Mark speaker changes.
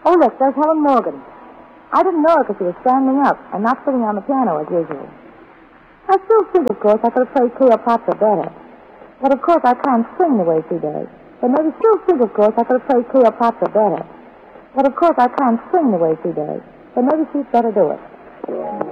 Speaker 1: Oh, look, there's Helen Morgan. I didn't know her because she was standing up and not sitting on the piano as usual. I still think, of course, I could have played Cleopatra better. But, of course, I can't sing the way she does. But maybe still think, of course, I could have played Cleopatra better. But, of course, I can't sing the way she does. So maybe she'd better do it.